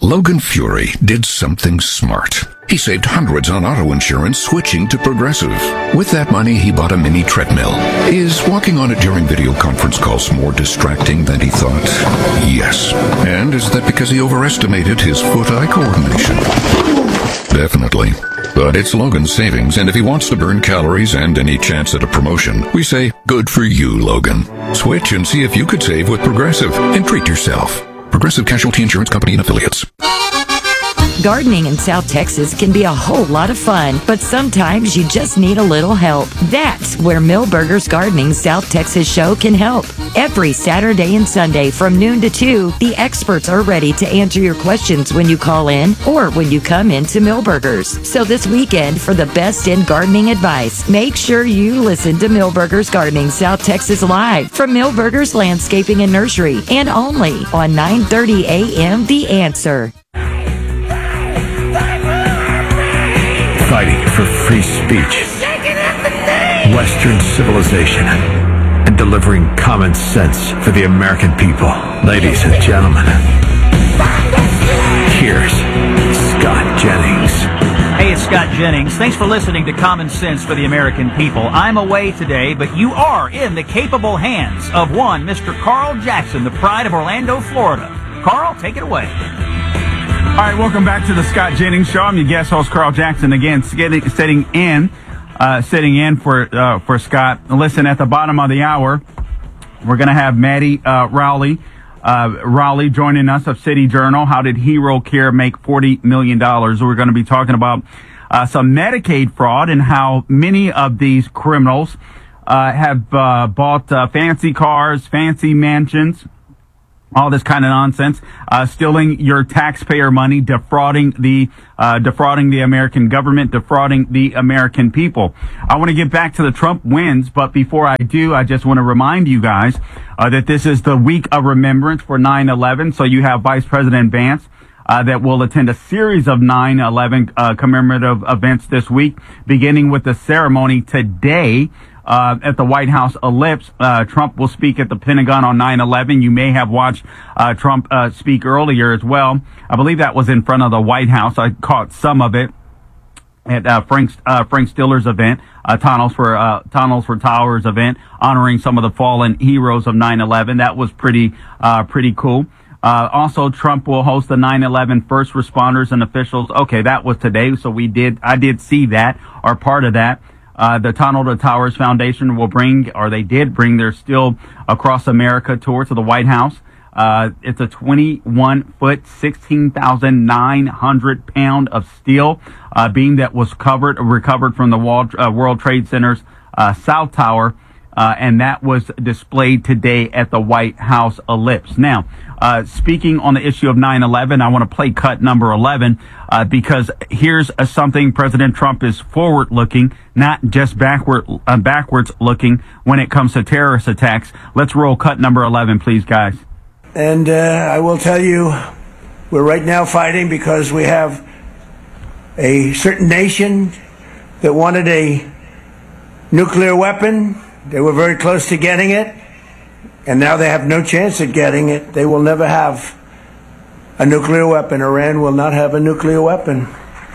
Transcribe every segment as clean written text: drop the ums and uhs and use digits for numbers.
Logan Fury did something smart. He saved hundreds on auto insurance switching to Progressive. With that money, he bought a mini treadmill. Is walking on it during video conference calls more distracting than he thought? Yes. And is that because he overestimated his foot-eye coordination? Definitely. But it's Logan's savings, and if he wants to burn calories and any chance at a promotion, we say, good for you, Logan. Switch and see if you could save with Progressive and treat yourself. Progressive Casualty Insurance Company and Affiliates. Gardening in South Texas can be a whole lot of fun, but sometimes you just need a little help. That's where Millburgers Gardening South Texas show can help. Every Saturday and Sunday from noon to 2, the experts are ready to answer your questions when you call in or when you come into Millburgers. So this weekend, for the best in gardening advice, make sure you listen to Millburgers Gardening South Texas live from Millburgers Landscaping and Nursery, and only on 9:30 a.m. The Answer. Fighting for free speech, Western civilization, and delivering common sense for the American people. Ladies and gentlemen, here's Scott Jennings. Hey, it's Scott Jennings. Thanks for listening to Common Sense for the American People. I'm away today, but you are in the capable hands of one Mr. Carl Jackson, the pride of Orlando, Florida. Carl, take it away. All right, welcome back to the Scott Jennings Show. I'm your guest host, Carl Jackson, again, sitting in for Scott. Listen, at the bottom of the hour, we're going to have Maddie Rowley joining us of City Journal. How did Hero Care make $40 million? We're going to be talking about some Medicaid fraud and how many of these criminals have bought fancy cars, fancy mansions, all this kind of nonsense, stealing your taxpayer money, defrauding the American government, defrauding the American people. I want to get back to the Trump wins, but before I do, I just want to remind you guys that this is the week of remembrance for 9/11. So you have Vice President Vance that will attend a series of 9/11 commemorative events this week, beginning with the ceremony today. At the White House Ellipse. Trump will speak at the Pentagon on 9/11. You may have watched Trump speak earlier as well. I believe that was in front of the White House. I caught some of it at Frank Stiller's event, Tunnels for Towers event, honoring some of the fallen heroes of 9/11. That was pretty cool. Also, Trump will host the 9/11 first responders and officials. Okay, that was today, so I did see that, or part of that. The Tunnel to Towers Foundation they did bring their Steel Across America tour to the White House. It's a 21-foot, 16,900 pound of steel beam that was recovered from the World Trade Center's South Tower. And that was displayed today at the White House Ellipse. Now, speaking on the issue of 9/11, I want to play cut number 11 because here's something President Trump is forward-looking, not just backwards looking when it comes to terrorist attacks. Let's roll cut number 11, please, guys. And I will tell you, we're right now fighting because we have a certain nation that wanted a nuclear weapon. They were very close to getting it, and now they have no chance at getting it. They will never have a nuclear weapon. Iran will not have a nuclear weapon.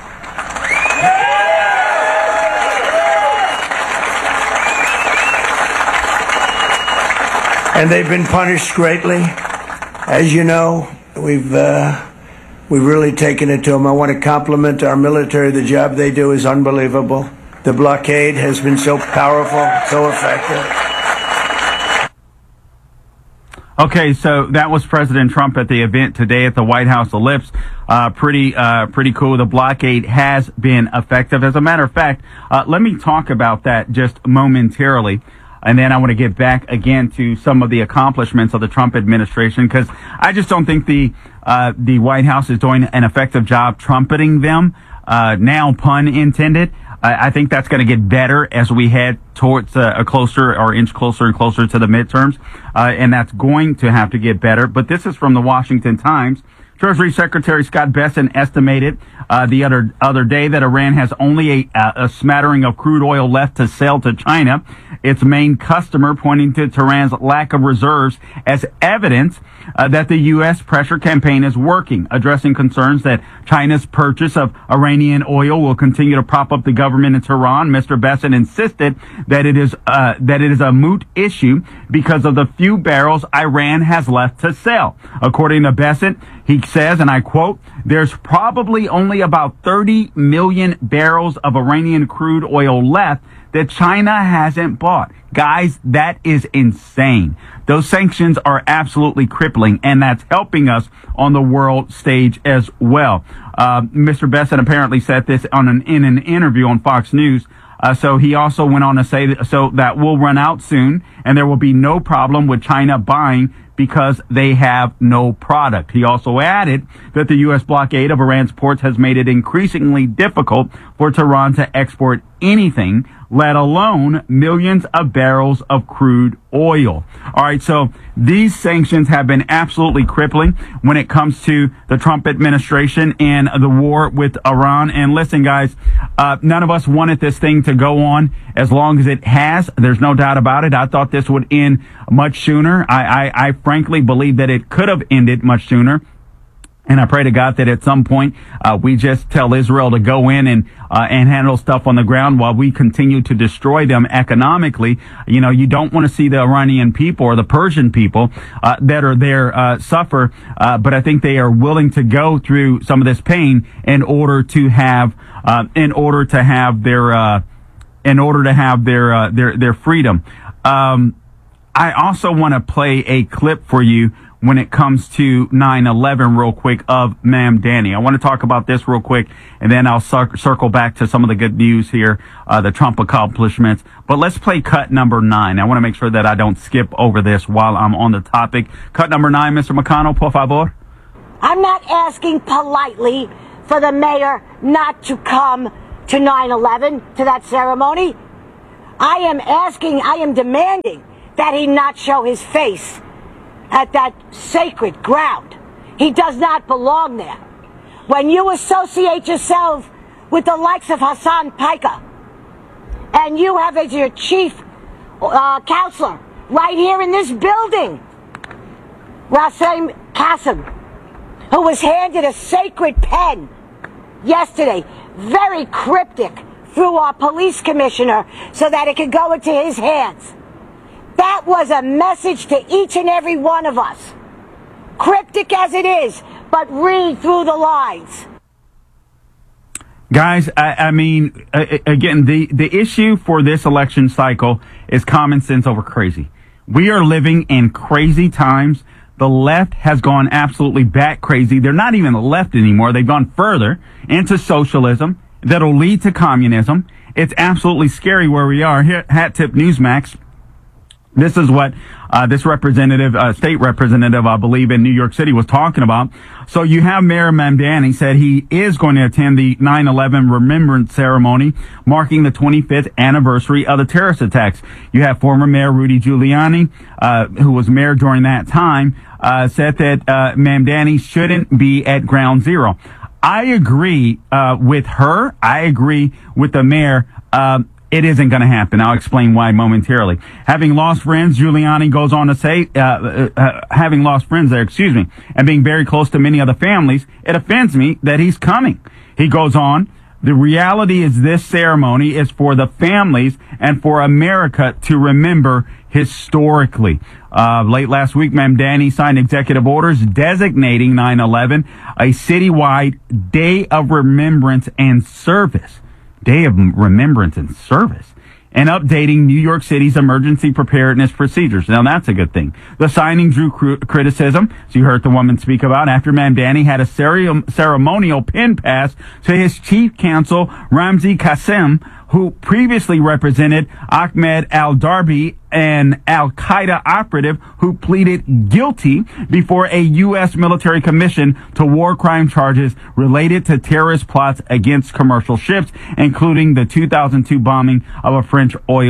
And they've been punished greatly. As you know, we've really taken it to them. I want to compliment our military. The job they do is unbelievable. The blockade has been so powerful, so effective. Okay, so that was President Trump at the event today at the White House Ellipse. Pretty cool. The blockade has been effective. As a matter of fact, let me talk about that just momentarily. And then I want to get back again to some of the accomplishments of the Trump administration, because I just don't think the White House is doing an effective job trumpeting them. Now, pun intended. I think that's going to get better as we head towards a closer or inch closer and closer to the midterms, and that's going to have to get better. But this is from the Washington Times. Treasury Secretary Scott Bessent estimated the other day that Iran has only a smattering of crude oil left to sell to China, its main customer, pointing to Tehran's lack of reserves as evidence that the U.S. pressure campaign is working, addressing concerns that China's purchase of Iranian oil will continue to prop up the government in Tehran. Mr. Bessent insisted that it is a moot issue because of the few barrels Iran has left to sell. According to Bessent, he says, and I quote, "There's probably only about 30 million barrels of Iranian crude oil left that China hasn't bought." Guys, that is insane. Those sanctions are absolutely crippling, and that's helping us on the world stage as well. Mr. Bessent apparently said this in an interview on Fox News. So he also went on to say that will run out soon, and there will be no problem with China buying because they have no product. He also added that the U.S. blockade of Iran's ports has made it increasingly difficult for Tehran to export anything, let alone millions of barrels of crude oil. All right, so these sanctions have been absolutely crippling when it comes to the Trump administration and the war with Iran. And listen, guys, none of us wanted this thing to go on as long as it has. There's no doubt about it. I thought this would end much sooner. I frankly believe that it could have ended much sooner. And I pray to God that at some point we just tell Israel to go in and handle stuff on the ground while we continue to destroy them economically. You know, you don't want to see the Iranian people or the Persian people that are there suffer, but I think they are willing to go through some of this pain in order to have their freedom. I also want to play a clip for you when it comes to 9/11 real quick of Mamdani. I want to talk about this real quick, and then I'll circle back to some of the good news here, the Trump accomplishments. But let's play cut number 9. I want to make sure that I don't skip over this while I'm on the topic. Cut number 9, Mr. McConnell, por favor. I'm not asking politely for the mayor not to come to 9/11, to that ceremony. I am demanding that he not show his face at that sacred ground. He does not belong there. When you associate yourself with the likes of Hassan Piker, and you have as your chief counselor right here in this building, Rasim Qasem, who was handed a sacred pen yesterday, very cryptic, through our police commissioner so that it could go into his hands. That was a message to each and every one of us. Cryptic as it is, but read through the lines. Guys, I mean, again, the issue for this election cycle is common sense over crazy. We are living in crazy times. The left has gone absolutely bat crazy. They're not even the left anymore. They've gone further into socialism that'll lead to communism. It's absolutely scary where we are. Here, Hat Tip Newsmax. This is what this representative, state representative, I believe, in New York City was talking about. So you have Mayor Mamdani said he is going to attend the 9/11 remembrance ceremony marking the 25th anniversary of the terrorist attacks. You have former Mayor Rudy Giuliani, who was mayor during that time, said that Mamdani shouldn't be at ground zero. I agree with her. I agree with the mayor. It isn't going to happen. I'll explain why momentarily. Having lost friends, Giuliani goes on to say, having lost friends there, and being very close to many other families, it offends me that he's coming. He goes on, the reality is this ceremony is for the families and for America to remember historically. Late last week, Mamdani signed executive orders designating 9/11 a citywide day of remembrance and service. Day of Remembrance and Service, and updating New York City's emergency preparedness procedures. Now, that's a good thing. The signing drew criticism, as you heard the woman speak about, after Mamdani had a ceremonial pin pass to his chief counsel, Ramzi Qasem, who previously represented Ahmed al-Darbi, an al-Qaeda operative who pleaded guilty before a U.S. military commission to war crime charges related to terrorist plots against commercial ships, including the 2002 bombing of a French oil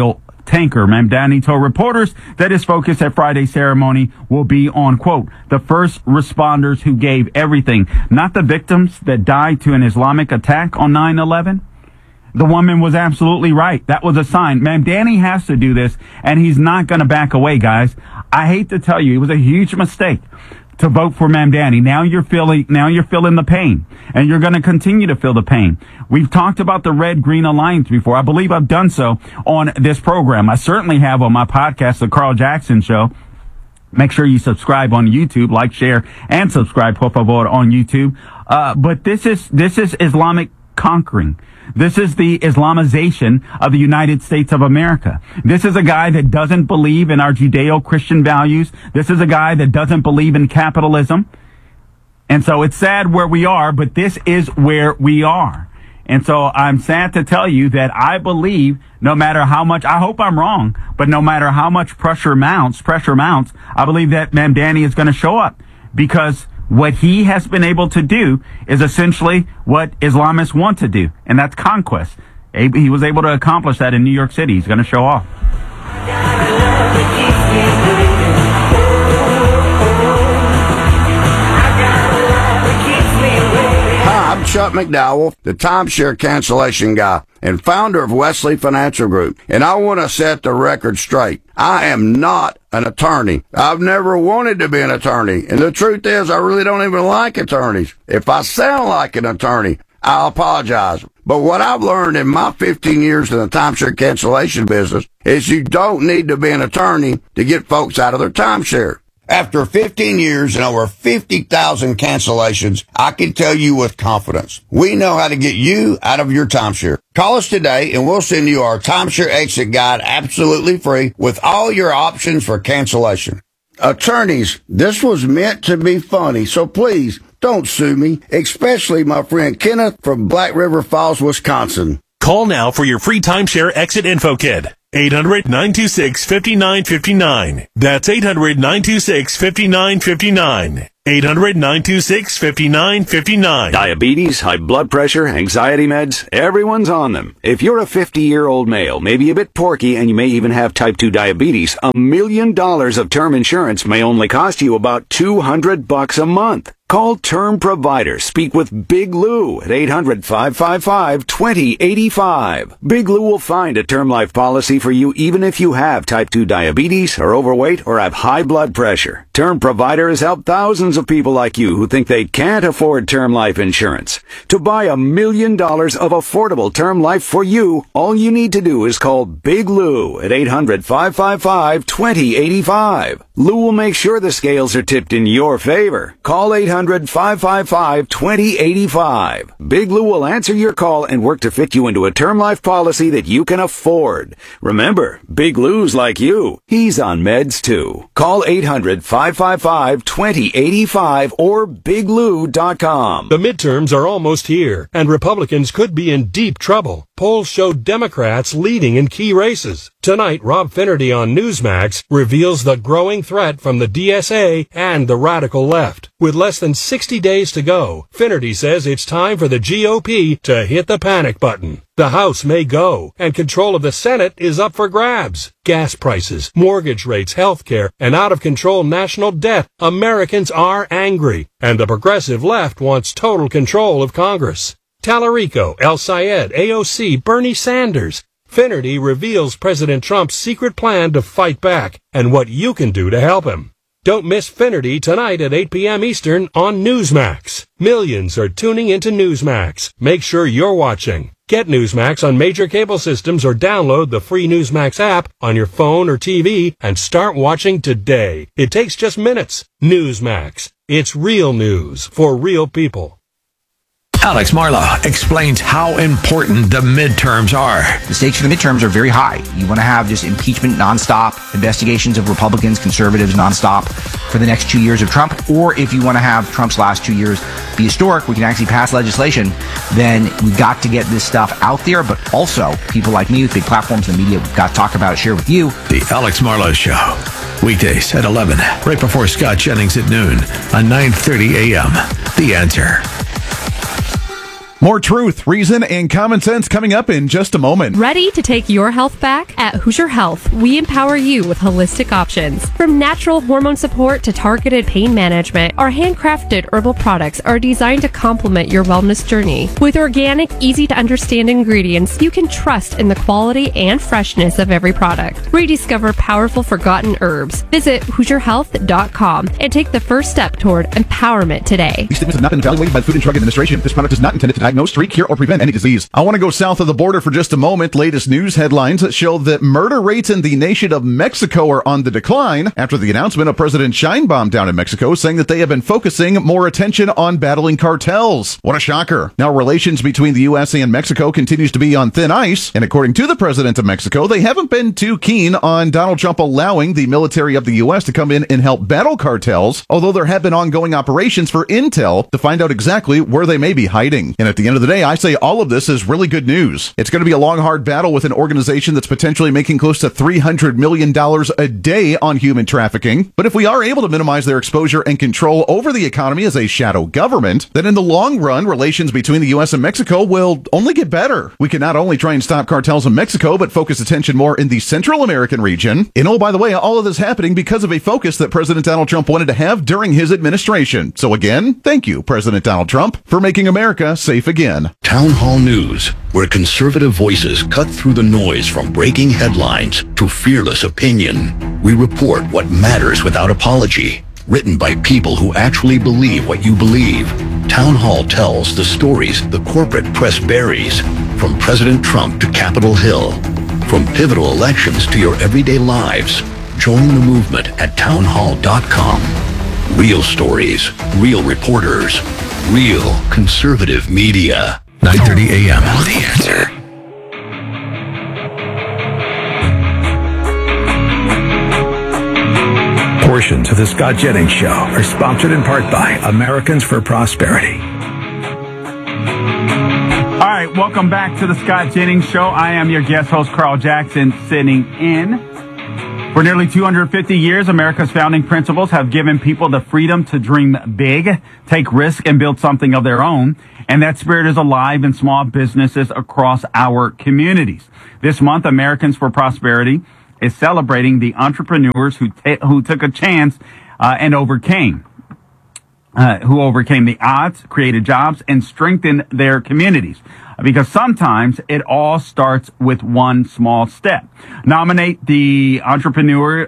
tanker. Mamdani told reporters that his focus at Friday's ceremony will be on, quote, the first responders who gave everything, not the victims that died to an Islamic attack on 9/11. The woman was absolutely right. That was a sign. Mamdani has to do this, and he's not going to back away, guys. I hate to tell you, it was a huge mistake to vote for Mamdani. Now you're feeling the pain, and you're going to continue to feel the pain. We've talked about the Red Green Alliance before. I believe I've done so on this program. I certainly have on my podcast, The Carl Jackson Show. Make sure you subscribe on YouTube, like, share, and subscribe, por favor, on YouTube. But this is Islamic conquering. This is the Islamization of the United States of America. This is a guy that doesn't believe in our Judeo-Christian values. This is a guy that doesn't believe in capitalism. And so it's sad where we are, but this is where we are. And so I'm sad to tell you that I believe no matter how much, I hope I'm wrong, but no matter how much pressure mounts, I believe that Mamdani is going to show up, because what he has been able to do is essentially what Islamists want to do, and that's conquest. He was able to accomplish that in New York City. He's going to show off. Hi, I'm Chuck McDowell, the timeshare cancellation guy and founder of Wesley Financial Group, and I want to set the record straight. I am not an attorney. I've never wanted to be an attorney, and the truth is I really don't even like attorneys. If I sound like an attorney, I'll apologize. But what I've learned in my 15 years in the timeshare cancellation business is you don't need to be an attorney to get folks out of their timeshare. After 15 years and over 50,000 cancellations, I can tell you with confidence, we know how to get you out of your timeshare. Call us today and we'll send you our timeshare exit guide absolutely free with all your options for cancellation. Attorneys, this was meant to be funny, so please don't sue me, especially my friend Kenneth from Black River Falls, Wisconsin. Call now for your free timeshare exit info kit. 800-926-5959. That's 800-926-5959. 800-926-5959. Diabetes, high blood pressure, anxiety meds, everyone's on them. If you're a 50-year-old male, maybe a bit porky, and you may even have type 2 diabetes, $1 million of term insurance may only cost you about $200 a month. Call Term Provider. Speak with Big Lou at 800-555-2085. Big Lou will find a term life policy for you even if you have type 2 diabetes, are overweight, or have high blood pressure. Term Provider has helped thousands of people like you who think they can't afford term life insurance. To buy $1 million of affordable term life for you, all you need to do is call Big Lou at 800-555-2085. Lou will make sure the scales are tipped in your favor. Call 800-555-2085. Big Lou will answer your call and work to fit you into a term life policy that you can afford. Remember, Big Lou's like you. He's on meds too. Call 800-555-2085 or biglou.com. The midterms are almost here, and Republicans could be in deep trouble. Polls show Democrats leading in key races. Tonight, Rob Finnerty on Newsmax reveals the growing threat from the DSA and the radical left. With less than 60 days to go, Finnerty says it's time for the GOP to hit the panic button. The House may go, and control of the Senate is up for grabs. Gas prices, mortgage rates, health care, and out-of-control national debt. Americans are angry, and the progressive left wants total control of Congress. Tallarico, El Sayed, AOC, Bernie Sanders. Finnerty reveals President Trump's secret plan to fight back and what you can do to help him. Don't miss Finnerty tonight at 8 p.m. Eastern on Newsmax. Millions are tuning into Newsmax. Make sure you're watching. Get Newsmax on major cable systems or download the free Newsmax app on your phone or TV and start watching today. It takes just minutes. Newsmax. It's real news for real people. Alex Marlow explains how important the midterms are. The stakes for the midterms are very high. You want to have just impeachment nonstop, investigations of Republicans, conservatives nonstop for the next 2 years of Trump. Or if you want to have Trump's last 2 years be historic, we can actually pass legislation, then we've got to get this stuff out there. But also, people like me with big platforms in the media, we've got to talk about it, share with you. The Alex Marlow Show. Weekdays at 11, right before Scott Jennings at noon on 9:30 a.m. The Answer. More truth, reason, and common sense coming up in just a moment. Ready to take your health back? At Hoosier Health, we empower you with holistic options. From natural hormone support to targeted pain management, our handcrafted herbal products are designed to complement your wellness journey. With organic, easy-to-understand ingredients, you can trust in the quality and freshness of every product. Rediscover powerful forgotten herbs. Visit HoosierHealth.com and take the first step toward empowerment today. These statements have not been evaluated by the Food and Drug Administration. This product is not intended to diagnose, treat, cure, or prevent any disease. I want to go south of the border for just a moment. Latest news headlines show that murder rates in the nation of Mexico are on the decline after the announcement of President Sheinbaum down in Mexico saying that they have been focusing more attention on battling cartels. What a shocker. Now, relations between the U.S. and Mexico continues to be on thin ice, and according to the president of Mexico, they haven't been too keen on Donald Trump allowing the military of the U.S. to come in and help battle cartels, although there have been ongoing operations for intel to find out exactly where they may be hiding. And at the end of the day, I say all of this is really good news. It's going to be a long, hard battle with an organization that's potentially making close to $300 million a day on human trafficking. But if we are able to minimize their exposure and control over the economy as a shadow government, then in the long run, relations between the U.S. and Mexico will only get better. We can not only try and stop cartels in Mexico, but focus attention more in the Central American region. And oh, by the way, all of this happening because of a focus that President Donald Trump wanted to have during his administration. So again, thank you, President Donald Trump, for making America safe again. Town Hall News, where conservative voices cut through the noise from breaking headlines to fearless opinion. We report what matters without apology. Written by people who actually believe what you believe. Town Hall tells the stories the corporate press buries, from President Trump to Capitol Hill, from pivotal elections to your everyday lives. Join the movement at townhall.com. Real stories, real reporters, real conservative media. 9:30 a.m. The Answer. Portions of the Scott Jennings Show are sponsored in part by Americans for Prosperity. All right, welcome back to the Scott Jennings Show. I am your guest host, Carl Jackson, sitting in. For nearly 250 years, America's founding principles have given people the freedom to dream big, take risks, and build something of their own. And that spirit is alive in small businesses across our communities. This month, Americans for Prosperity is celebrating the entrepreneurs who took a chance and overcame the odds, created jobs, and strengthened their communities. Because sometimes it all starts with one small step. Nominate the entrepreneurs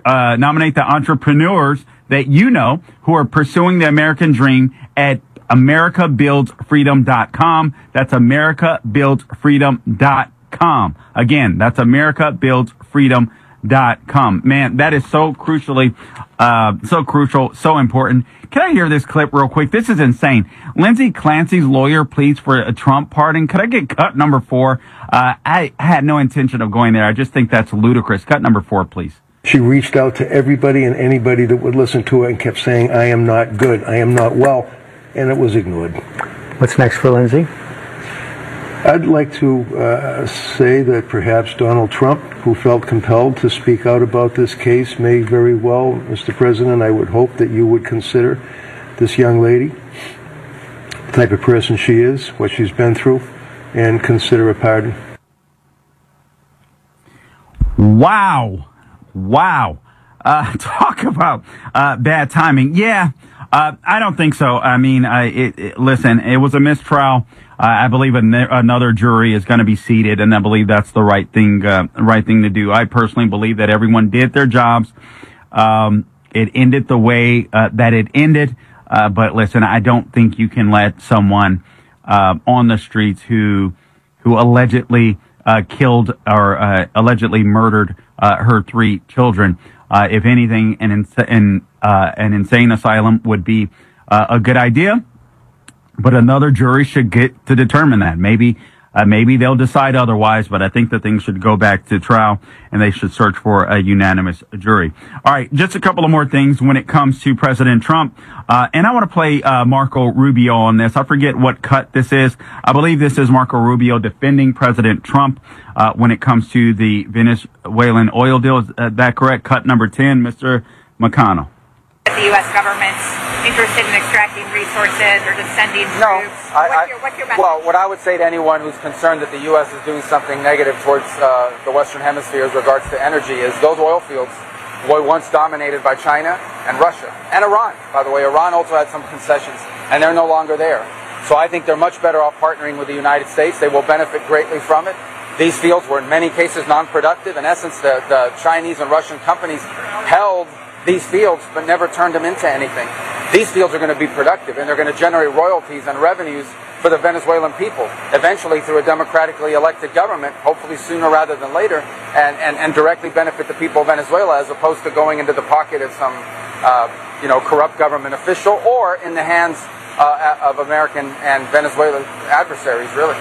that you know who are pursuing the American dream at AmericaBuildsFreedom.com. That's AmericaBuildsFreedom.com. Again, that's AmericaBuildsFreedom.com. Man, that is so crucial, so important. Can I hear this clip real quick? This is insane. Lindsay Clancy's lawyer pleads for a Trump pardon. Could I get cut number 4? I had no intention of going there. I just think that's ludicrous. Cut number 4, please. She reached out to everybody and anybody that would listen to it and kept saying, I am not good, I am not well, and it was ignored. What's next for Lindsay? I'd like to say that perhaps Donald Trump, who felt compelled to speak out about this case, may very well, Mr. President, I would hope that you would consider this young lady, the type of person she is, what she's been through, and consider a pardon. Wow. Talk about bad timing. Yeah, I don't think so. I mean, listen, it was a mistrial. I believe another jury is going to be seated, and I believe that's the right thing to do. I personally believe that everyone did their jobs. It ended the way that it ended. But listen, I don't think you can let someone on the streets who allegedly killed or allegedly murdered her 3 children. If anything, an insane asylum would be a good idea. But another jury should get to determine that. Maybe they'll decide otherwise, but I think that things should go back to trial and they should search for a unanimous jury. All right, just a couple of more things when it comes to President Trump. And I want to play Marco Rubio on this. I forget what cut this is. I believe this is Marco Rubio defending President Trump when it comes to the Venezuelan oil deal. Is that correct? Cut number 10, Mr. McConnell. that the U.S. government's interested in extracting resources or just sending troops? What's your message? Well, what I would say to anyone who's concerned that the U.S. is doing something negative towards the Western Hemisphere as regards to energy is those oil fields were once dominated by China and Russia and Iran. By the way, Iran also had some concessions, and they're no longer there. So I think they're much better off partnering with the United States. They will benefit greatly from it. These fields were in many cases non-productive. In essence, the Chinese and Russian companies held these fields but never turned them into anything. These fields are going to be productive, and they're going to generate royalties and revenues for the Venezuelan people, eventually through a democratically elected government, hopefully sooner rather than later, and directly benefit the people of Venezuela as opposed to going into the pocket of some corrupt government official or in the hands of American and Venezuelan adversaries, really.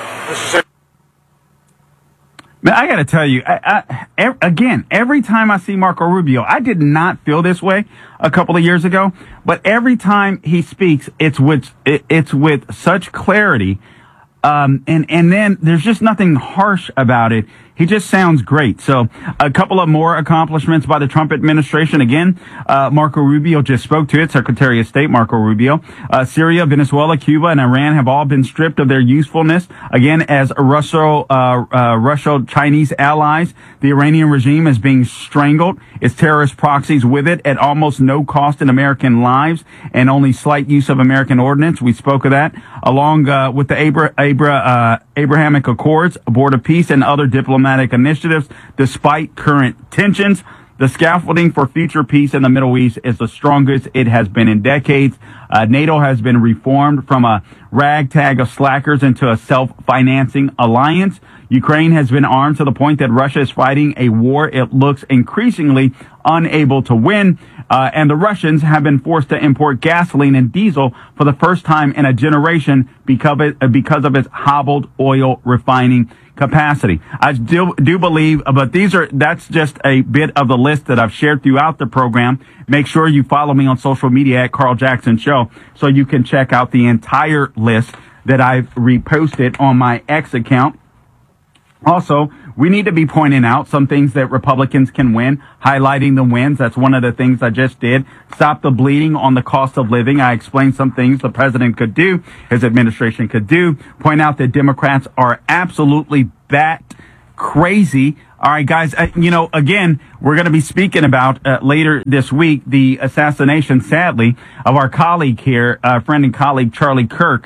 Man, I got to tell you, again, every time I see Marco Rubio, I did not feel this way a couple of years ago, but every time he speaks, it's with such clarity, and then there's just nothing harsh about it. He just sounds great. So a couple of more accomplishments by the Trump administration. Again, Marco Rubio just spoke to it. Secretary of State Marco Rubio. Syria, Venezuela, Cuba, and Iran have all been stripped of their usefulness. Again, as Russo-Chinese allies, the Iranian regime is being strangled. Its terrorist proxies with it at almost no cost in American lives and only slight use of American ordnance. We spoke of that, along with the Abrahamic Accords, a board of peace, and other diplomatic initiatives. Despite current tensions, the scaffolding for future peace in the Middle East is the strongest it has been in decades. NATO has been reformed from a ragtag of slackers into a self-financing alliance. Ukraine has been armed to the point that Russia is fighting a war it looks increasingly unable to win. And the Russians have been forced to import gasoline and diesel for the first time in a generation because of its hobbled oil refining capacity. I do believe, but that's just a bit of the list that I've shared throughout the program. Make sure you follow me on social media at Carl Jackson Show so you can check out the entire list that I've reposted on my X account. Also, we need to be pointing out some things that Republicans can win, highlighting the wins. That's one of the things I just did. Stop the bleeding on the cost of living. I explained some things the president could do, his administration could do. Point out that Democrats are absolutely that crazy. All right, guys, again, we're going to be speaking about later this week the assassination, sadly, of our colleague here, friend and colleague Charlie Kirk.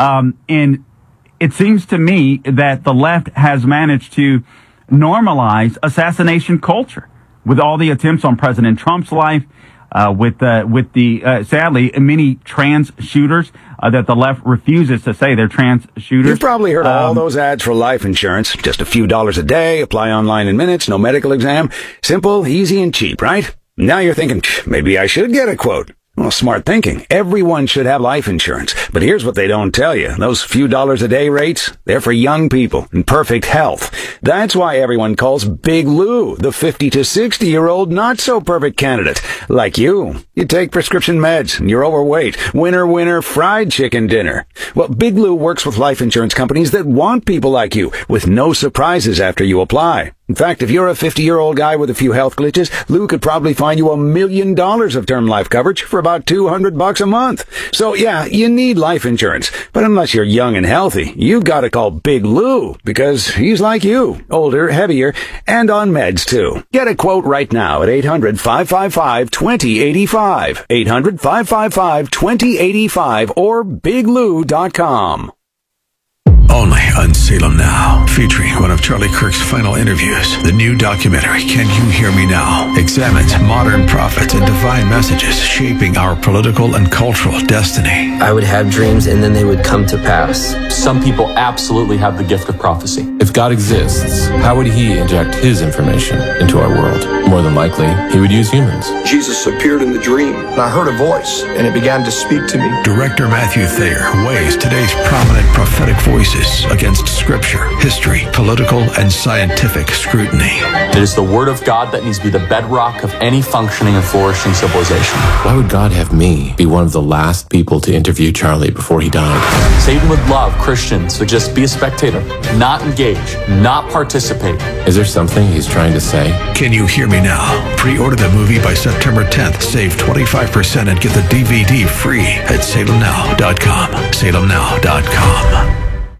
It seems to me that the left has managed to normalize assassination culture with all the attempts on President Trump's life, with the sadly many trans shooters that the left refuses to say they're trans shooters. You've probably heard all those ads for life insurance. Just a few dollars a day, apply online in minutes, no medical exam. Simple, easy, and cheap, right? Now you're thinking, maybe I should get a quote. Well, smart thinking. Everyone should have life insurance. But here's what they don't tell you. Those few dollars a day rates, they're for young people in perfect health. That's why everyone calls Big Lou the 50 to 60-year-old not-so-perfect candidate. Like you. You take prescription meds, and you're overweight. Winner, fried chicken dinner. Well, Big Lou works with life insurance companies that want people like you, with no surprises after you apply. In fact, if you're a 50-year-old guy with a few health glitches, Lou could probably find you $1 million of term life coverage for about $200 a month. So yeah, you need life insurance. But unless you're young and healthy, you've got to call Big Lou, because he's like you, older, heavier, and on meds too. Get a quote right now at 800-555-2085. 800-555-2085 or biglou.com. Only on Salem Now, featuring one of Charlie Kirk's final interviews. The new documentary, Can You Hear Me Now?, examines modern prophets and divine messages shaping our political and cultural destiny. I would have dreams and then they would come to pass. Some people absolutely have the gift of prophecy. If God exists, how would he inject his information into our world? More than likely, he would use humans. Jesus appeared in the dream, and I heard a voice, and it began to speak to me. Director Matthew Thayer weighs today's prominent prophetic voices voices against scripture, history, political, and scientific scrutiny. It is the Word of God that needs to be the bedrock of any functioning and flourishing civilization. Why would God have me be one of the last people to interview Charlie before he died? Satan would love Christians to just be a spectator, not engage, not participate. Is there something he's trying to say? Can You Hear Me Now? Pre-order the movie by September 10th. Save 25% and get the DVD free at salemnow.com. salemnow.com.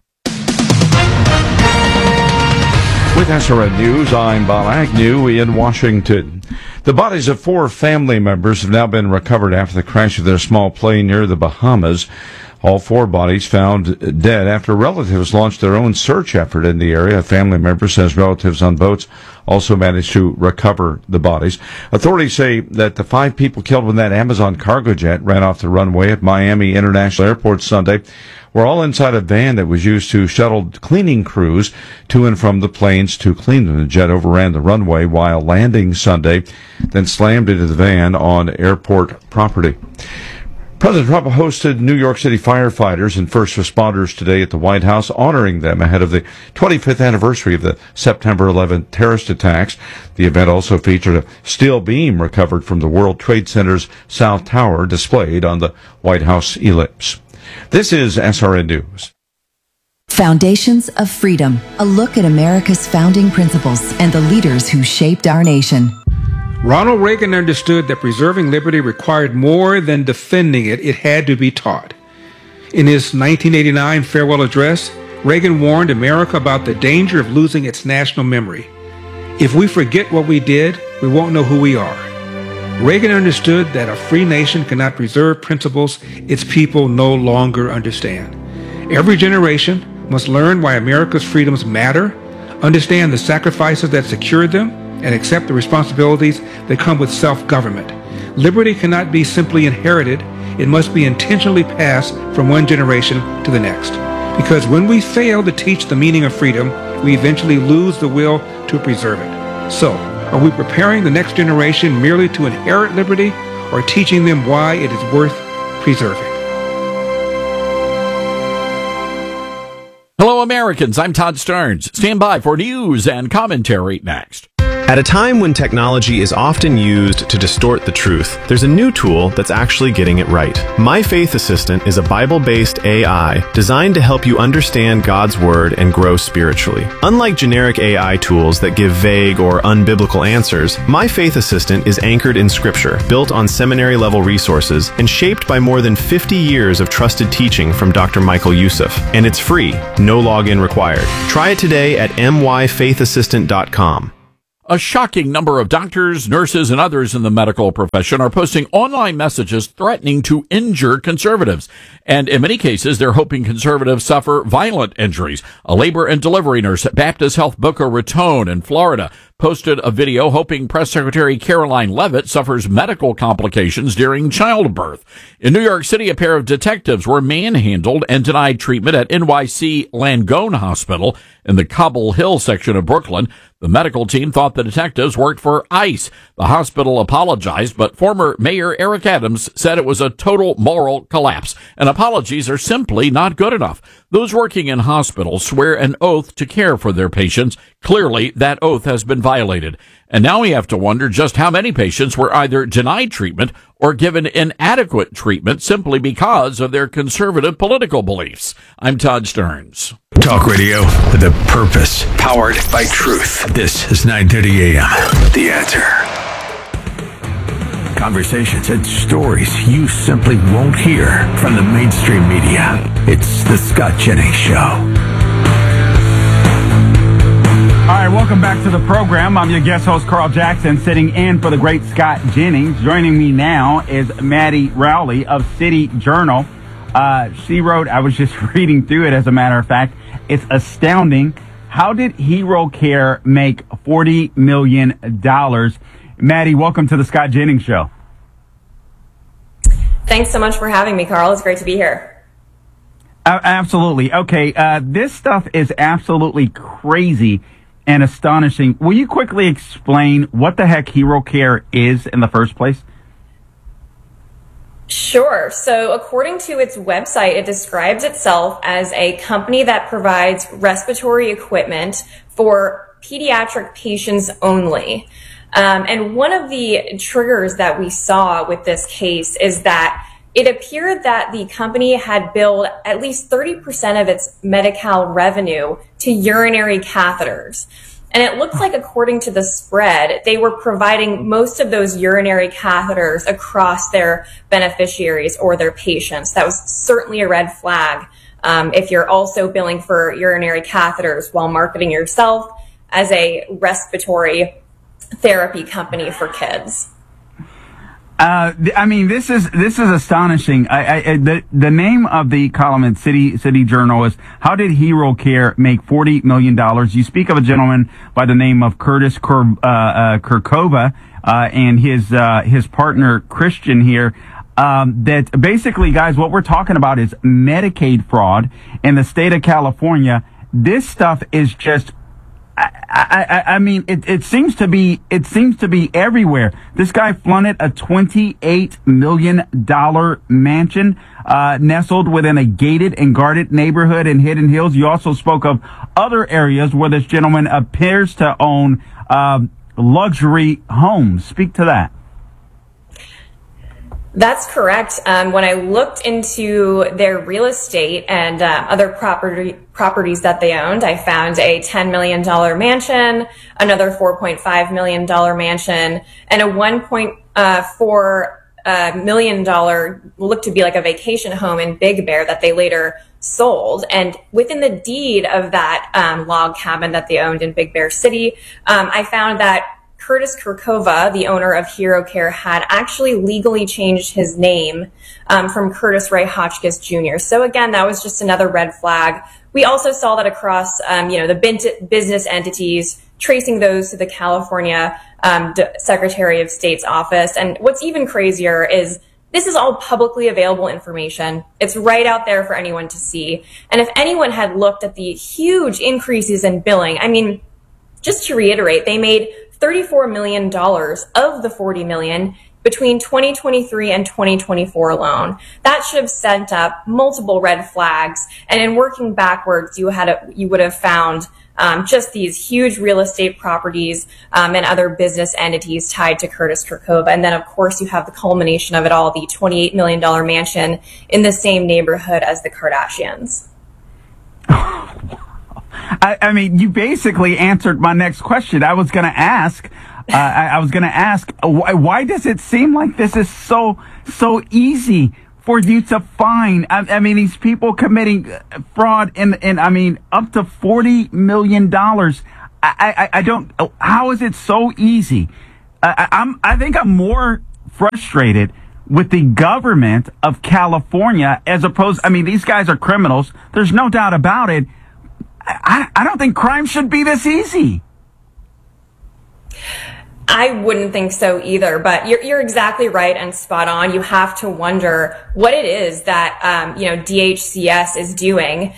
With SRN News, I'm Bob Agnew in Washington. The bodies of 4 family members have now been recovered after the crash of their small plane near the Bahamas. All 4 bodies found dead after relatives launched their own search effort in the area. A family member says relatives on boats also managed to recover the bodies. Authorities say that the 5 people killed when that Amazon cargo jet ran off the runway at Miami International Airport Sunday were all inside a van that was used to shuttle cleaning crews to and from the planes to clean them. The jet overran the runway while landing Sunday, then slammed into the van on airport property. President Trump hosted New York City firefighters and first responders today at the White House, honoring them ahead of the 25th anniversary of the September 11th terrorist attacks. The event also featured a steel beam recovered from the World Trade Center's South Tower displayed on the White House ellipse. This is SRN News. Foundations of Freedom, a look at America's founding principles and the leaders who shaped our nation. Ronald Reagan understood that preserving liberty required more than defending it. It had to be taught. In his 1989 farewell address, Reagan warned America about the danger of losing its national memory. If we forget what we did, we won't know who we are. Reagan understood that a free nation cannot preserve principles its people no longer understand. Every generation must learn why America's freedoms matter, understand the sacrifices that secured them, and accept the responsibilities that come with self-government. Liberty cannot be simply inherited. It must be intentionally passed from one generation to the next. Because when we fail to teach the meaning of freedom, we eventually lose the will to preserve it. So, are we preparing the next generation merely to inherit liberty, or teaching them why it is worth preserving? Hello, Americans. I'm Todd Starnes. Stand by for news and commentary next. At a time when technology is often used to distort the truth, there's a new tool that's actually getting it right. My Faith Assistant is a Bible-based AI designed to help you understand God's Word and grow spiritually. Unlike generic AI tools that give vague or unbiblical answers, My Faith Assistant is anchored in Scripture, built on seminary-level resources, and shaped by more than 50 years of trusted teaching from Dr. Michael Youssef. And it's free, no login required. Try it today at myfaithassistant.com. A shocking number of doctors, nurses, and others in the medical profession are posting online messages threatening to injure conservatives. And in many cases, they're hoping conservatives suffer violent injuries. A labor and delivery nurse at Baptist Health Boca Raton in Florida posted a video hoping Press Secretary Caroline Leavitt suffers medical complications during childbirth. In New York City, a pair of detectives were manhandled and denied treatment at NYC Langone Hospital in the Cobble Hill section of Brooklyn. The medical team thought the detectives worked for ICE. The hospital apologized, but former Mayor Eric Adams said it was a total moral collapse, and apologies are simply not good enough. Those working in hospitals swear an oath to care for their patients. Clearly, that oath has been violated. And now we have to wonder just how many patients were either denied treatment or given inadequate treatment simply because of their conservative political beliefs. I'm Todd Starnes. Talk radio with a purpose, powered by truth. This is 930 AM. The Answer. Conversations and stories you simply won't hear from the mainstream media. It's the Scott Jennings Show. All right, welcome back to the program. I'm your guest host, Carl Jackson, sitting in for the great Scott Jennings. Joining me now is Maddie Rowley of City Journal. She wrote, I was just reading through it, as a matter of fact, it's astounding. How did Hero Care make $40 million? Maddie, welcome to the Scott Jennings Show. Thanks so much for having me, Carl. It's great to be here. Absolutely. Okay, this stuff is absolutely crazy and astonishing. Will you quickly explain what the heck Hero Care is in the first place? Sure. So according to its website, it describes itself as a company that provides respiratory equipment for pediatric patients only. And one of the triggers that we saw with this case is that it appeared that the company had billed at least 30% of its Medi-Cal revenue to urinary catheters. And it looks like, according to the spread, they were providing most of those urinary catheters across their beneficiaries or their patients. That was certainly a red flag if you're also billing for urinary catheters while marketing yourself as a respiratory therapy company for kids. I mean, this is astonishing. The name of the column in City Journal is "How Did Hero Care Make $40 Million?" You speak of a gentleman by the name of Curtis Kurkova and his partner Christian here. That basically, guys, what we're talking about is Medicaid fraud in the state of California. This stuff is just. I mean, it seems to be everywhere. This guy flaunted a $28 million mansion, nestled within a gated and guarded neighborhood in Hidden Hills. You also spoke of other areas where this gentleman appears to own, luxury homes. Speak to that. That's correct. When I looked into their real estate and other properties that they owned, I found a $10 million mansion, another $4.5 million mansion, and a $1.4 million looked to be like a vacation home in Big Bear that they later sold. And within the deed of that log cabin that they owned in Big Bear City, I found that Curtis Kurkova, the owner of Hero Care, had actually legally changed his name from Curtis Ray Hotchkiss Jr. So again, that was just another red flag. We also saw that across, the business entities, tracing those to the California Secretary of State's office. And what's even crazier is this is all publicly available information. It's right out there for anyone to see. And if anyone had looked at the huge increases in billing, I mean, just to reiterate, they made $34 million of the $40 million between 2023 and 2024 alone. That should have sent up multiple red flags. And in working backwards, you would have found just these huge real estate properties and other business entities tied to Curtis Kurkova. And then, of course, you have the culmination of it all, the $28 million mansion in the same neighborhood as the Kardashians. I mean, you basically answered my next question. I was going to ask, why does it seem like this is so easy for you to find? I mean, these people committing fraud in I mean, up to $40 million. I don't, how is it so easy? I think I'm more frustrated with the government of California as opposed, I mean, these guys are criminals. There's no doubt about it. I don't think crime should be this easy. I wouldn't think so either, but you're exactly right and spot on. You have to wonder what it is that DHCS is doing.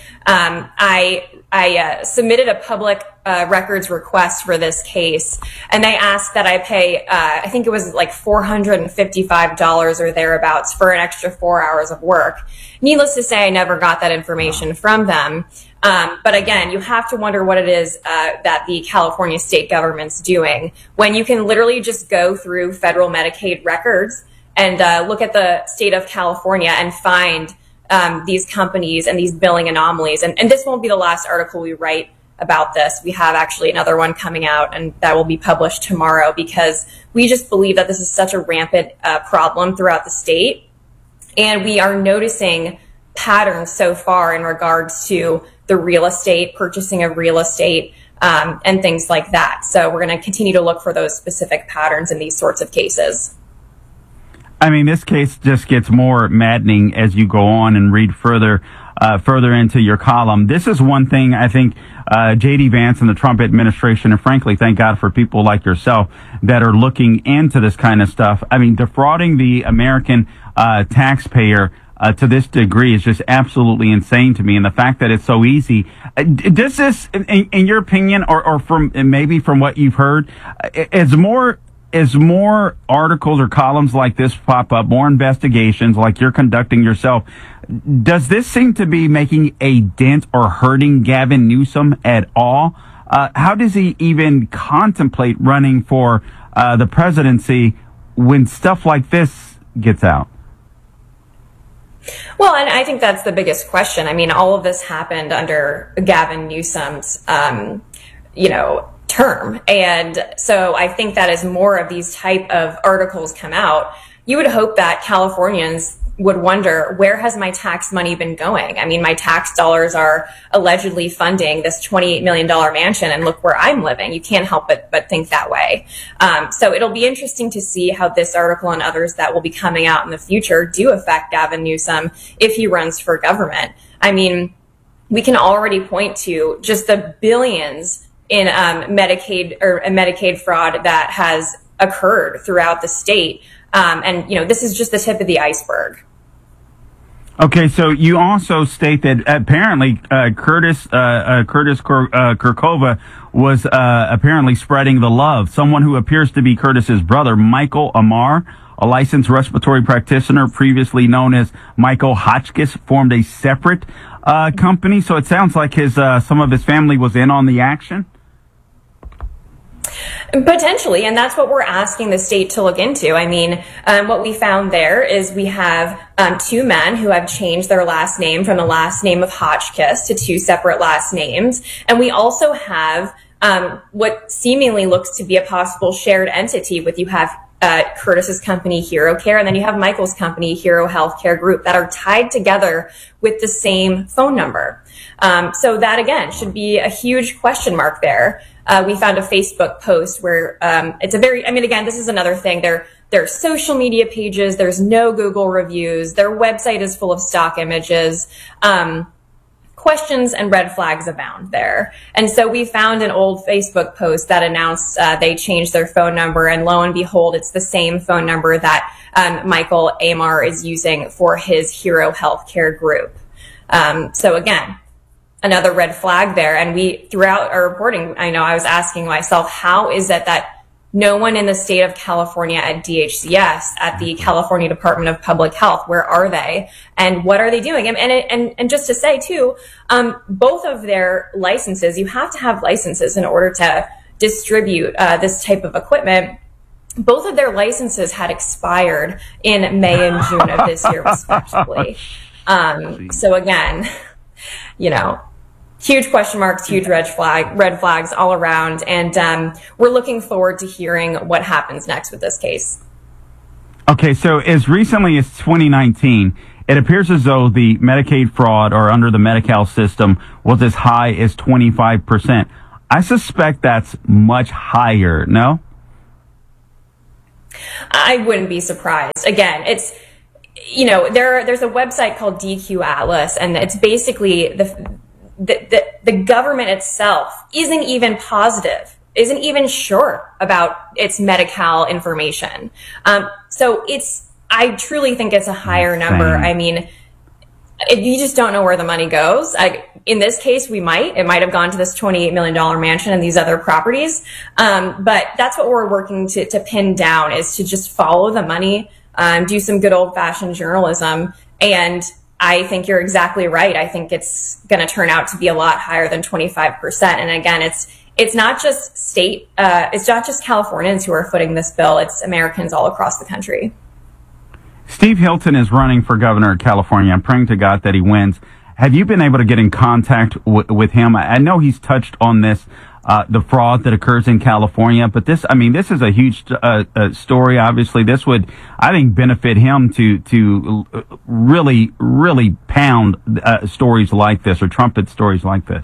I submitted a public records request for this case, and they asked that I pay, I think it was like $455 or thereabouts for an extra 4 hours of work. Needless to say, I never got that information from them. But again, you have to wonder what it is that the California state government's doing when you can literally just go through federal Medicaid records and look at the state of California and find these companies and these billing anomalies. And this won't be the last article we write about this. We have actually another one coming out, and that will be published tomorrow, because we just believe that this is such a rampant problem throughout the state. And we are noticing patterns so far in regards to the real estate, purchasing of real estate, and things like that. So we're going to continue to look for those specific patterns in these sorts of cases. I mean, this case just gets more maddening as you go on and read further into your column. This is one thing I think J.D. Vance and the Trump administration, and frankly, thank God for people like yourself that are looking into this kind of stuff. I mean, defrauding the American taxpayer to this degree is just absolutely insane to me. And the fact that it's so easy, does this, in your opinion, or from maybe from what you've heard, is more as more articles or columns like this pop up, more investigations like you're conducting yourself, does this seem to be making a dent or hurting Gavin Newsom at all? How does he even contemplate running for the presidency when stuff like this gets out? Well, and I think that's the biggest question. I mean, all of this happened under Gavin Newsom's, term. And so I think that as more of these type of articles come out, you would hope that Californians would wonder, where has my tax money been going? I mean, my tax dollars are allegedly funding this $28 million mansion, and look where I'm living. You can't help but think that way. So it'll be interesting to see how this article and others that will be coming out in the future do affect Gavin Newsom if he runs for government. I mean, we can already point to just the billions in Medicaid fraud that has occurred throughout the state. And this is just the tip of the iceberg. Okay, so you also state that apparently Curtis Kurkova was apparently spreading the love. Someone who appears to be Curtis's brother, Michael Amar, a licensed respiratory practitioner previously known as Michael Hotchkiss, formed a separate company. So it sounds like some of his family was in on the action. Potentially, and that's what we're asking the state to look into. I mean, what we found there is we have two men who have changed their last name from the last name of Hotchkiss to two separate last names. And we also have what seemingly looks to be a possible shared entity with you have Curtis's company, Hero Care, and then you have Michael's company, Hero Healthcare Group, that are tied together with the same phone number. So that, again, should be a huge question mark there. We found a Facebook post where again, this is another thing. There are social media pages. There's no Google reviews. Their website is full of stock images. Questions and red flags abound there. And so we found an old Facebook post that announced they changed their phone number, and lo and behold, it's the same phone number that Michael Amar is using for his Hero Healthcare Group. So again, another red flag there. And we, throughout our reporting, I was asking myself, how is it that no one in the state of California at DHCS, at the California Department of Public Health, where are they? And what are they doing? And just to say too, both of their licenses, you have to have licenses in order to distribute this type of equipment. Both of their licenses had expired in May and June of this year, respectively. So again, huge question marks, huge red flags all around. And we're looking forward to hearing what happens next with this case. Okay, so as recently as 2019, it appears as though the Medicaid fraud or under the Medi-Cal system was as high as 25%. I suspect that's much higher, no? I wouldn't be surprised. Again, it's, there's a website called DQ Atlas, and it's basically the government itself isn't even positive, isn't even sure about its Medi-Cal information. So I truly think it's a higher number. I mean, you just don't know where the money goes. In this case, it might have gone to this $28 million mansion and these other properties. But that's what we're working to pin down, is to just follow the money, do some good old fashioned journalism. And I think you're exactly right. I think it's going to turn out to be a lot higher than 25%. And again, it's not just it's not just Californians who are footing this bill. It's Americans all across the country. Steve Hilton is running for governor of California. I'm praying to God that he wins. Have you been able to get in contact with him? I know he's touched on this, the fraud that occurs in California, but this is a huge story. Obviously, this would, I think, benefit him to really, really pound stories like this, or trumpet stories like this.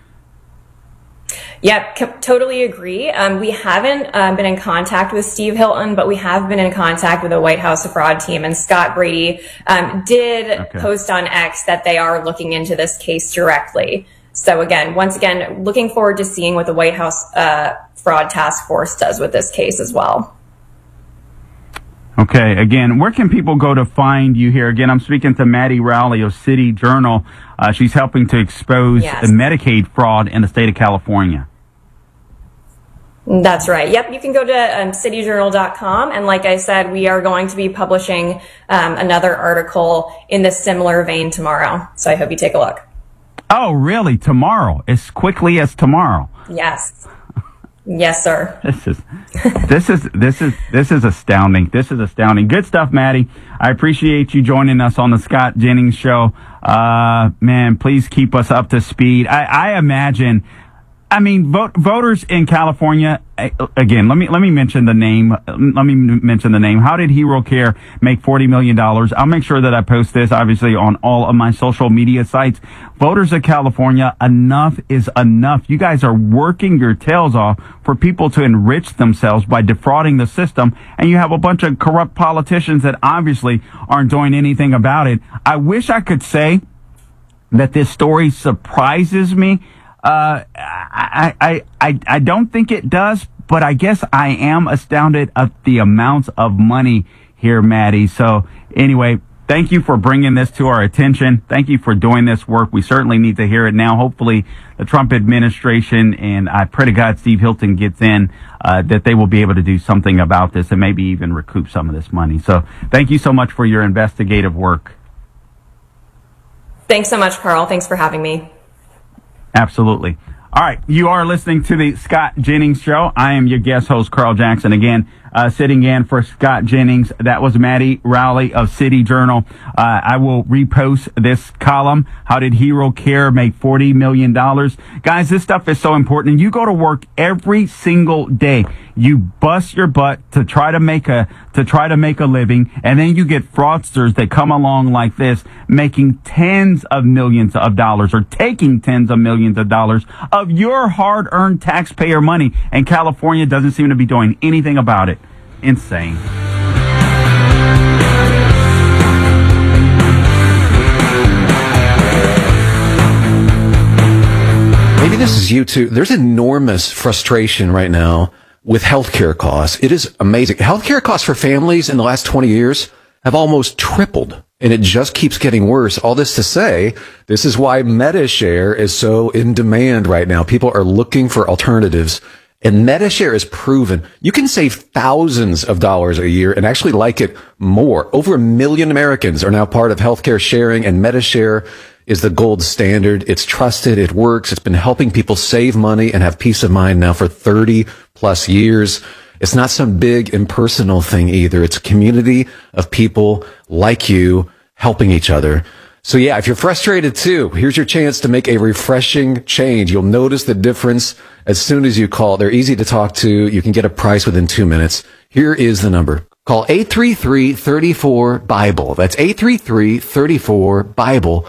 Yep, totally agree. We haven't been in contact with Steve Hilton, but we have been in contact with the White House fraud team, and Scott Brady did post on X that they are looking into this case directly. So once again, looking forward to seeing what the White House fraud task force does with this case as well. Okay, again, where can people go to find you here? Again, I'm speaking to Maddie Rowley of City Journal. She's helping to expose Medicaid fraud in the state of California. That's right. Yep. You can go to cityjournal.com. And like I said, we are going to be publishing another article in this similar vein tomorrow. So I hope you take a look. Oh, really? Tomorrow? As quickly as tomorrow? Yes. Yes, sir. This is astounding. This is astounding. Good stuff, Maddie. I appreciate you joining us on the Scott Jennings Show. Man, please keep us up to speed. I imagine, voters in California, again, let me mention the name. How did Hero Care make $40 million? I'll make sure that I post this, obviously, on all of my social media sites. Voters of California, enough is enough. You guys are working your tails off for people to enrich themselves by defrauding the system, and you have a bunch of corrupt politicians that obviously aren't doing anything about it. I wish I could say that this story surprises me. I don't think it does, but I guess I am astounded at the amounts of money here, Maddie. So anyway, thank you for bringing this to our attention. Thank you for doing this work. We certainly need to hear it now. Hopefully the Trump administration, and I pray to God Steve Hilton gets in, that they will be able to do something about this and maybe even recoup some of this money. So thank you so much for your investigative work. Thanks so much, Carl. Thanks for having me. Absolutely. All right. You are listening to the Scott Jennings Show. I am your guest host, Carl Jackson. Again, sitting in for Scott Jennings. That was Maddie Rowley of City Journal. I will repost this column. How did Hero Care make $40 million? Guys, this stuff is so important. You go to work every single day. You bust your butt to try to make a living, and then you get fraudsters that come along like this, making tens of millions of dollars, or taking tens of millions of dollars of your hard-earned taxpayer money, and California doesn't seem to be doing anything about it. Insane. Maybe this is you too. There's enormous frustration right now with healthcare costs. It is amazing. Healthcare costs for families in the last 20 years have almost tripled, and it just keeps getting worse. All this to say, this is why MediShare is so in demand right now. People are looking for alternatives, and MediShare is proven. You can save thousands of dollars a year and actually like it more. Over 1 million Americans are now part of healthcare sharing, and MediShare is the gold standard. It's trusted. It works. It's been helping people save money and have peace of mind now for 30 plus years. It's not some big impersonal thing either. It's a community of people like you helping each other. So yeah, if you're frustrated too, here's your chance to make a refreshing change. You'll notice the difference as soon as you call. They're easy to talk to. You can get a price within 2 minutes. Here is the number. Call 833-34-BIBLE. That's 833-34-BIBLE.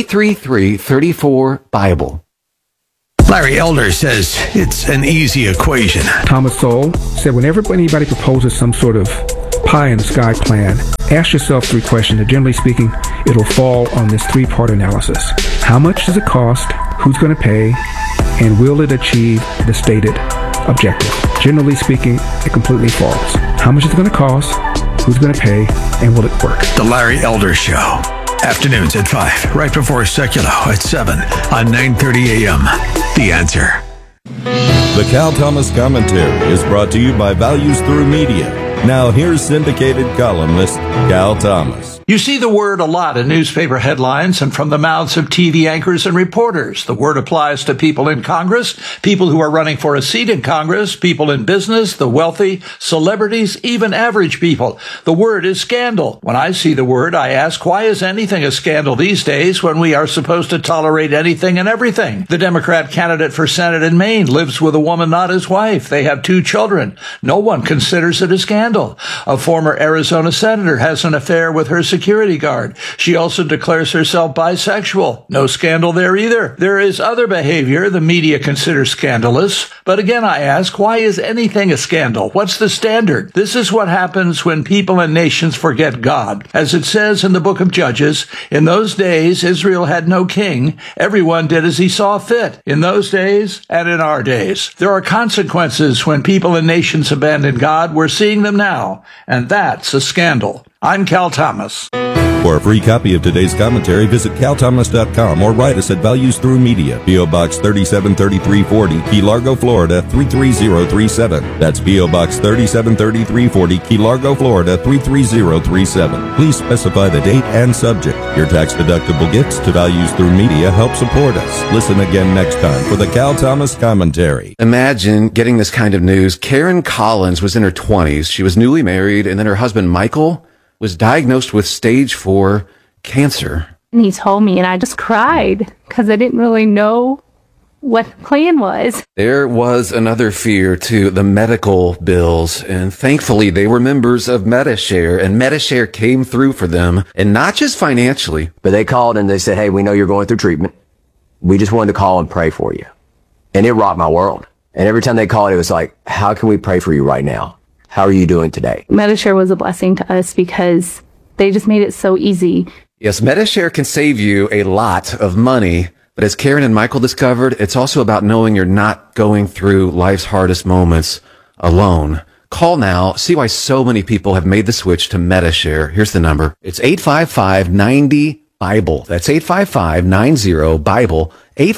833-34-BIBLE. Larry Elder says it's an easy equation. Thomas Sowell said whenever anybody proposes some sort of pie in the sky plan, ask yourself 3 questions. And generally speaking, it'll fall on this 3-part analysis. How much does it cost? Who's going to pay? And will it achieve the stated objective? Generally speaking, it completely falls. How much is it going to cost? Who's going to pay? And will it work? The Larry Elder Show. Afternoons at 5, right before Seculo at 7 on 9:30 a.m. The Answer. The Cal Thomas Commentary is brought to you by Values Through Media. Now here's syndicated columnist Cal Thomas. You see the word a lot in newspaper headlines and from the mouths of TV anchors and reporters. The word applies to people in Congress, people who are running for a seat in Congress, people in business, the wealthy, celebrities, even average people. The word is scandal. When I see the word, I ask, why is anything a scandal these days when we are supposed to tolerate anything and everything? The Democrat candidate for Senate in Maine lives with a woman not his wife. They have 2 children. No one considers it a scandal. A former Arizona senator has an affair with her security guard. She also declares herself bisexual. No scandal there either. There is other behavior the media considers scandalous. But again, I ask, why is anything a scandal? What's the standard? This is what happens when people and nations forget God. As it says in the book of Judges, in those days, Israel had no king. Everyone did as he saw fit. In those days and in our days. There are consequences when people and nations abandon God. We're seeing them now. And that's a scandal. I'm Cal Thomas. For a free copy of today's commentary, visit calthomas.com or write us at Values Through Media, P.O. Box 373340, Key Largo, Florida 33037. That's P.O. Box 373340, Key Largo, Florida 33037. Please specify the date and subject. Your tax-deductible gifts to Values Through Media help support us. Listen again next time for the Cal Thomas Commentary. Imagine getting this kind of news. Karen Collins was in her 20s. She was newly married, and then her husband, Michael, was diagnosed with stage 4 cancer. And he told me, and I just cried because I didn't really know what the plan was. There was another fear, too, the medical bills. And thankfully, they were members of Medi-Share, and Medi-Share came through for them, and not just financially. But they called and they said, hey, we know you're going through treatment. We just wanted to call and pray for you. And it rocked my world. And every time they called, it was like, how can we pray for you right now? How are you doing today? Medi-Share was a blessing to us because they just made it so easy. Yes, Medi-Share can save you a lot of money. But as Karen and Michael discovered, it's also about knowing you're not going through life's hardest moments alone. Call now. See why so many people have made the switch to Medi-Share. Here's the number. It's 855-90-BIBLE. That's 855-90-BIBLE.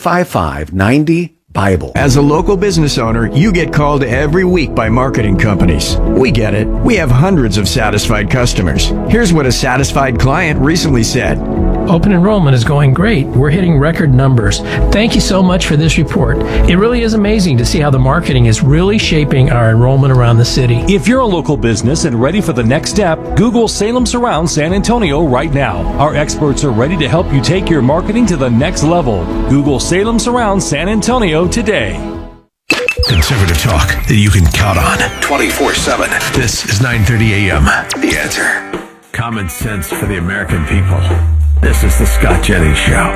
855-90-BIBLE. As a local business owner, you get called every week by marketing companies. We get it. We have hundreds of satisfied customers. Here's what a satisfied client recently said. Open enrollment is going great. We're hitting record numbers. Thank you so much for this report. It really is amazing to see how the marketing is really shaping our enrollment around the city. If you're a local business and ready for the next step, Google Salem Surround San Antonio right now. Our experts are ready to help you take your marketing to the next level. Google Salem Surround San Antonio today. Conservative talk that you can count on 24/7. This is 9:30 a.m. The Answer. Common sense for the American people. This is the Scott Jennings Show.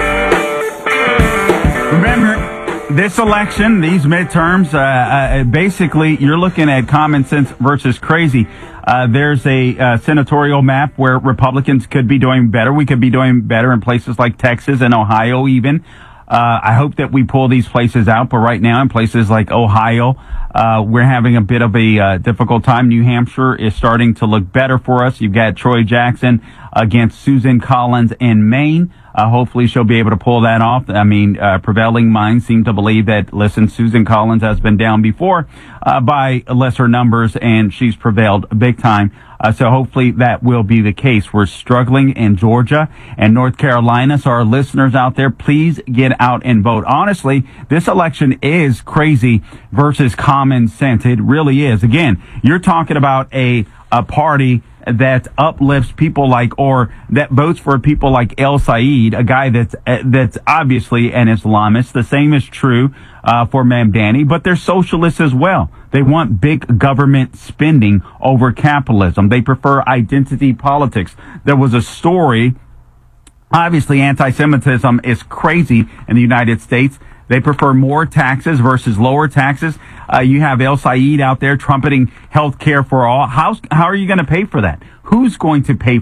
Remember, this election, these midterms, basically you're looking at common sense versus crazy. There's a senatorial map where Republicans could be doing better. We could be doing better in places like Texas and Ohio even. I hope that we pull these places out, but right now in places like Ohio, we're having a bit of a difficult time. New Hampshire is starting to look better for us. You've got Troy Jackson against Susan Collins in Maine. Hopefully she'll be able to pull that off. I mean, prevailing minds seem to believe that, listen, Susan Collins has been down before by lesser numbers, and she's prevailed big time. So hopefully that will be the case. We're struggling in Georgia and North Carolina. So our listeners out there, please get out and vote. Honestly, this election is crazy versus common sense. It really is. Again, you're talking about a party that uplifts people like, or that votes for people like El Sayed, a guy that's obviously an Islamist. The same is true for Mamdani, but they're socialists as well. They want big government spending over capitalism. They prefer identity politics. There was a story, obviously anti-Semitism is crazy in the United States. They prefer more taxes versus lower taxes. You have El Sayed out there trumpeting health care for all. How are you going to pay for that? Who's going to pay